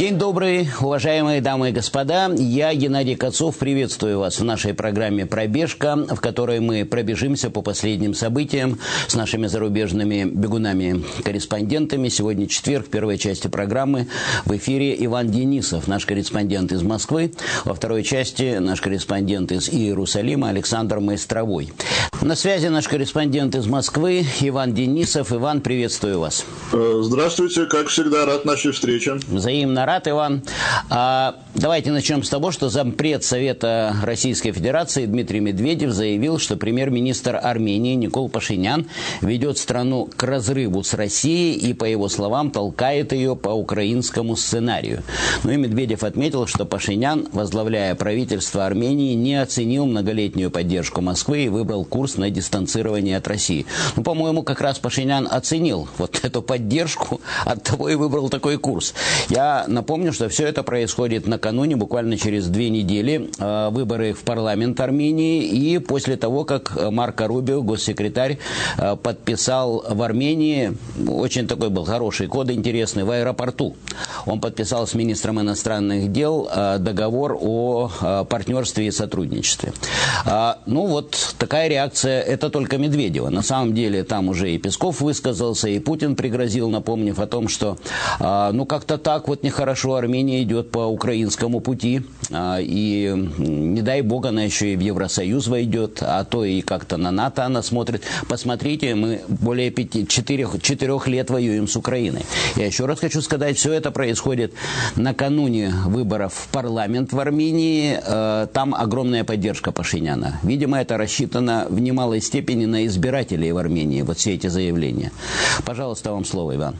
День добрый, уважаемые дамы и господа. Я, Геннадий Кацов, приветствую вас в нашей программе «Пробежка», в которой мы пробежимся по последним событиям с нашими зарубежными бегунами-корреспондентами. Сегодня четверг, в первой части программы в эфире Иван Денисов, наш корреспондент из Москвы. Во второй части наш корреспондент из Иерусалима Александр Майстровой. На связи наш корреспондент из Москвы Иван Денисов. Иван, приветствую вас. Здравствуйте, как всегда, рад нашей встрече. Взаимно рад, Иван. Давайте начнем с того, что зампред Совета Российской Федерации Дмитрий Медведев заявил, что премьер-министр Армении Никол Пашинян ведет страну к разрыву с Россией и, по его словам, толкает ее по украинскому сценарию. Ну и Медведев отметил, что Пашинян, возглавляя правительство Армении, не оценил многолетнюю поддержку Москвы и выбрал курс на дистанцирование от России. Ну, по-моему, как раз Пашинян оценил вот эту поддержку, оттого и выбрал такой курс. Я напомню, что все это происходит накануне, буквально через 2 недели, выборы в парламент Армении, и после того, как Марко Рубио, госсекретарь, подписал в Армении, очень такой был хороший код, интересный, в аэропорту. Он подписал с министром иностранных дел договор о партнерстве и сотрудничестве. Ну вот такая реакция, это только Медведева. На самом деле там уже и Песков высказался, и Путин пригрозил, напомнив о том, что ну как-то так вот нехорошо Армения идет по украинскому пути, и не дай бог она еще и в Евросоюз войдет, а то и как-то на НАТО она смотрит. Посмотрите, мы более 4 лет воюем с Украиной. Я еще раз хочу сказать, все это происходит накануне выборов в парламент в Армении, там огромная поддержка Пашиняна. Видимо, это рассчитано в немалой степени на избирателей в Армении, вот все эти заявления. Пожалуйста, вам слово, Иван.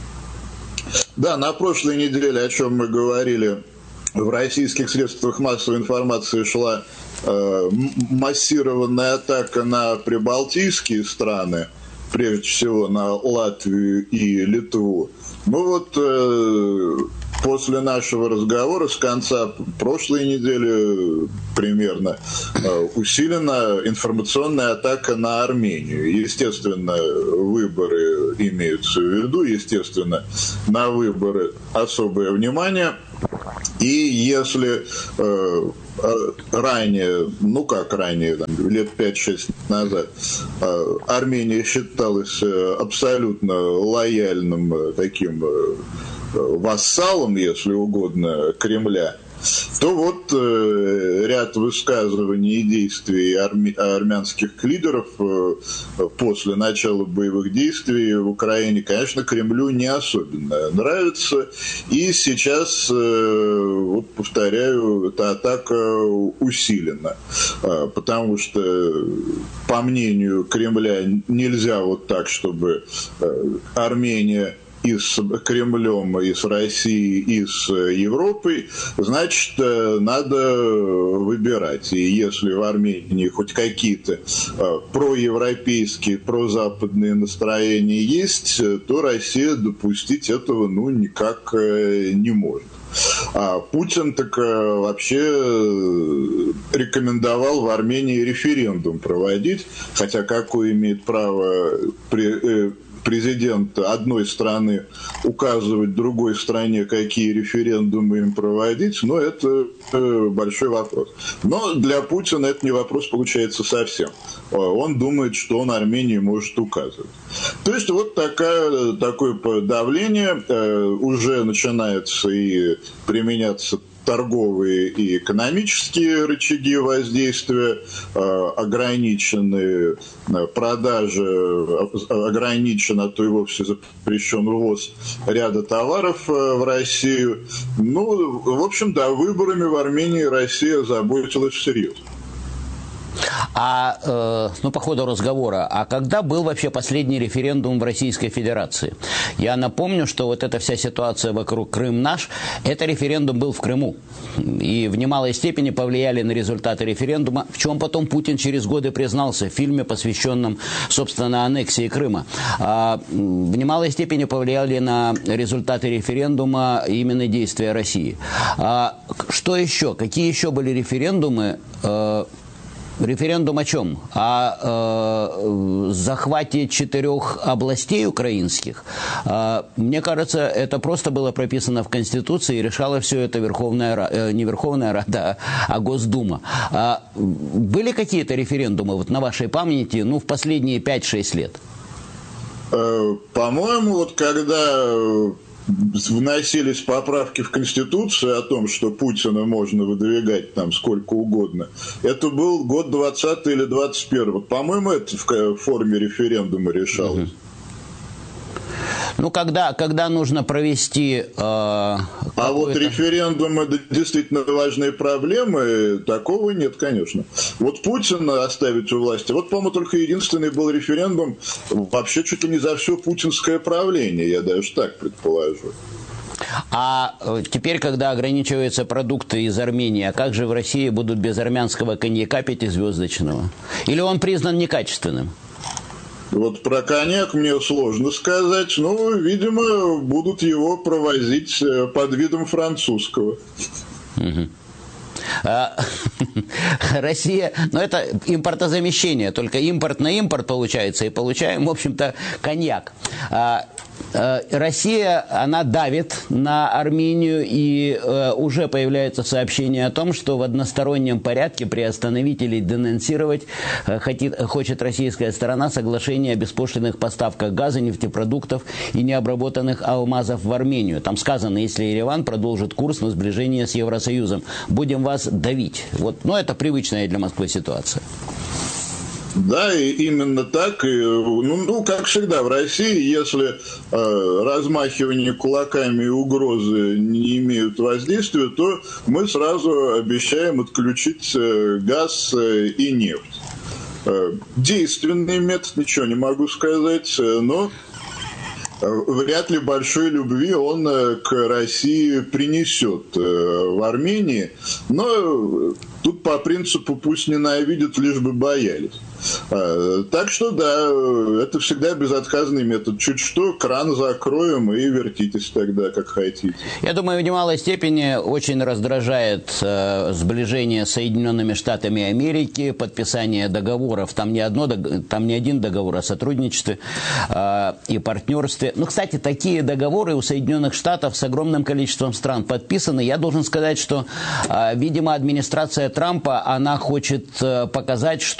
Да, на прошлой неделе, о чем мы говорили, в российских средствах массовой информации шла массированная атака на прибалтийские страны, прежде всего на Латвию и Литву. Ну вот после нашего разговора с конца прошлой недели примерно усилена информационная атака на Армению. Естественно, выборы имеются в виду, естественно, на выборы особое внимание. И если ранее, ну как ранее, лет 5-6 назад, Армения считалась абсолютно лояльным таким вассалом, если угодно, Кремля, то вот ряд высказываний и действий армянских лидеров после начала боевых действий в Украине, конечно, Кремлю не особенно нравится. И сейчас, вот повторяю, эта атака усилена. Потому что, по мнению Кремля, нельзя вот так, чтобы Армения и с Кремлем, и с Россией, и с Европой, значит, надо выбирать. И если в Армении хоть какие-то проевропейские, прозападные настроения есть, то Россия допустить этого никак не может. А Путин так вообще рекомендовал в Армении референдум проводить, хотя какое имеет право президент одной страны указывать другой стране, какие референдумы им проводить, но это большой вопрос. Но для Путина это не вопрос получается совсем. Он думает, что он Армении может указывать. То есть вот такое давление уже начинается и применяться торговые и экономические рычаги воздействия, ограничены продажи, ограничен, а то и вовсе запрещен ввоз ряда товаров в Россию. Ну, в общем, да, выборами в Армении Россия заботилась всерьез. По ходу разговора, а когда был вообще последний референдум в Российской Федерации? Я напомню, что вот эта вся ситуация вокруг Крым наш, это референдум был в Крыму. И в немалой степени повлияли на результаты референдума, в чем потом Путин через годы признался в фильме, посвященном, собственно, аннексии Крыма. В немалой степени повлияли на результаты референдума именно действия России. Что еще? Какие еще были референдумы, Референдум о чем? О захвате 4 областей украинских. Мне кажется, это просто было прописано в Конституции, и решала все это не Верховная Рада, а Госдума. Были какие-то референдумы вот на вашей памяти, в последние 5-6 лет? По-моему, вот когда вносились поправки в Конституцию о том, что Путина можно выдвигать там сколько угодно, это был год 20 или 21. Вот, по-моему, это в форме референдума решалось. Когда нужно провести... А вот референдум – это действительно важные проблемы, такого нет, конечно. Вот Путина оставить у власти, вот, по-моему, только единственный был референдум вообще чуть ли не за все путинское правление, я даже так предположу. А теперь, когда ограничиваются продукты из Армении, а как же в России будут без армянского коньяка пятизвездочного? Или он признан некачественным? Вот про коньяк мне сложно сказать, но, видимо, будут его провозить под видом французского. Россия, это импортозамещение, только импорт на импорт получается, и получаем, в общем-то, коньяк. Россия, она давит на Армению, и уже появляются сообщения о том, что в одностороннем порядке приостановить или денонсировать хочет российская сторона соглашение о беспошлинных поставках газа, нефтепродуктов и необработанных алмазов в Армению. Там сказано, если Ереван продолжит курс на сближение с Евросоюзом, будем вас давить. Это привычная для Москвы ситуация. Да, и именно так. Как всегда в России, если размахивание кулаками и угрозы не имеют воздействия, то мы сразу обещаем отключить газ и нефть. Действенный метод, ничего не могу сказать, но вряд ли большой любви он к России принесет в Армении. Но тут по принципу пусть ненавидят, лишь бы боялись. Так что да, это всегда безотказный метод. Чуть что, кран закроем и вертитесь тогда, как хотите. Я думаю, в немалой степени очень раздражает сближение с Соединенными Штатами Америки, подписание договоров. Там не один договор о сотрудничестве и партнерстве. Кстати, такие договоры у Соединенных Штатов с огромным количеством стран подписаны. Я должен сказать, что, видимо, администрация Трампа, она хочет показать, что